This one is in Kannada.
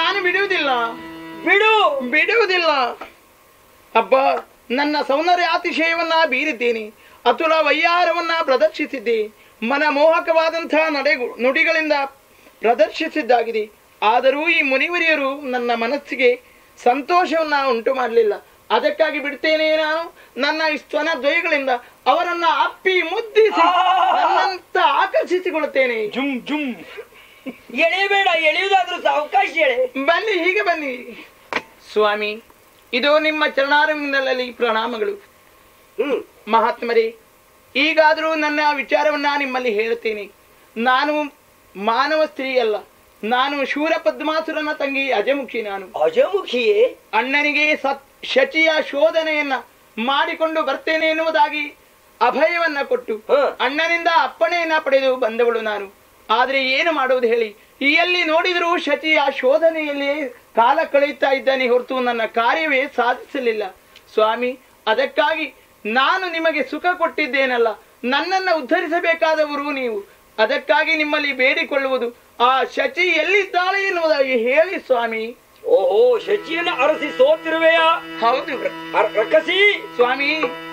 ನಾನು ಬಿಡುವುದಿಲ್ಲ, ಬಿಡುವುದಿಲ್ಲ. ಅಬ್ಬ, ನನ್ನ ಸೌಂದರ್ಯಾತಿಶಯವನ್ನ ಬೀರಿದ್ದೇನೆ, ಅತುಲ ವಯ್ಯಾರವನ್ನ ಪ್ರದರ್ಶಿಸಿದ್ದೆ, ಮನಮೋಹಕವಾದಂತಹ ನುಡಿಗಳಿಂದ ಪ್ರದರ್ಶಿಸಿದ್ದಾಗಿದೆ. ಆದರೂ ಈ ಮುನಿವರಿಯರು ನನ್ನ ಮನಸ್ಸಿಗೆ ಸಂತೋಷವನ್ನ ಉಂಟು ಮಾಡಲಿಲ್ಲ. ಅದಕ್ಕಾಗಿ ಬಿಡ್ತೇನೆ ನಾನು. ನನ್ನ ಈ ಸ್ತನ ದ್ವಯಗಳಿಂದ ಅವರನ್ನ ಅಪ್ಪಿ ಮುದ್ದಿಸಿ ನನ್ನಂತ ಆಕರ್ಷಿಸಿಕೊಳ್ಳುತ್ತೇನೆ. ಜುಮ್ ಜುಮ್ ಎಳೆಯಬೇಡ, ಎಳೆಯುವುದಾದ್ರೂ ಅವಕಾಶ ಎಳೆ. ಬನ್ನಿ, ಹೀಗೆ ಬನ್ನಿ ಸ್ವಾಮಿ. ಇದು ನಿಮ್ಮ ಚರಣಾರವಿಂದಲಲ್ಲಿ ಪ್ರಣಾಮಗಳು. ಮಹಾತ್ಮರೇ, ಈಗಾದರೂ ನನ್ನ ವಿಚಾರವನ್ನ ನಿಮ್ಮಲ್ಲಿ ಹೇಳುತ್ತೇನೆ. ನಾನು ಮಾನವ ಸ್ತ್ರೀ ಅಲ್ಲ, ನಾನು ಶೂರ ಪದ್ಮಾಸುರನ ತಂಗಿ ಅಜಮುಖಿ. ನಾನು ಅಜಮುಖಿಯೇ? ಅಣ್ಣನಿಗೆ ಶಚಿಯ ಶೋಧನೆಯನ್ನ ಮಾಡಿಕೊಂಡು ಬರ್ತೇನೆ ಎನ್ನುವುದಾಗಿ ಅಭಯವನ್ನ ಕೊಟ್ಟು ಅಣ್ಣನಿಂದ ಅಪ್ಪಣೆಯನ್ನ ಪಡೆದು ಬಂದವಳು ನಾನು. ಆದ್ರೆ ಏನು ಮಾಡುವುದು ಹೇಳಿ, ಎಲ್ಲಿ ನೋಡಿದರೂ ಶಚಿಯ ಶೋಧನೆಯಲ್ಲಿಯೇ ಕಾಲ ಕಳೆಯುತ್ತಾ ಇದ್ದಾನೆ ಹೊರತು ನನ್ನ ಕಾರ್ಯವೇ ಸಾಧಿಸಲಿಲ್ಲ ಸ್ವಾಮಿ. ಅದಕ್ಕಾಗಿ ನಾನು ನಿಮಗೆ ಸುಖ ಕೊಟ್ಟಿದ್ದೇನಲ್ಲ, ನನ್ನನ್ನ ಉದ್ಧರಿಸಬೇಕಾದವರು ನೀವು. ಅದಕ್ಕಾಗಿ ನಿಮ್ಮಲ್ಲಿ ಬೇಡಿಕೊಳ್ಳುವುದು, ಆ ಶಚಿ ಎಲ್ಲಿದ್ದಾಳೆ ಎನ್ನುವುದಾಗಿ ಹೇಳಿ ಸ್ವಾಮಿ. ಓಹೋ, ಶಚಿಯನ್ನು ಅರಸಿ ಸೋತಿರುವೆಯಾ? ಹೌದು ರಕ್ಕಸಿ ಸ್ವಾಮಿ.